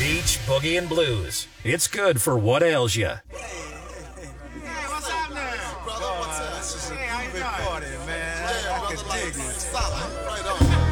Beach Boogie and Blues. It's good for what ails you. Hey, what's happening? Brother, what's up? Hey, how you doing? Party, man. I can dig it. Solid. Right on.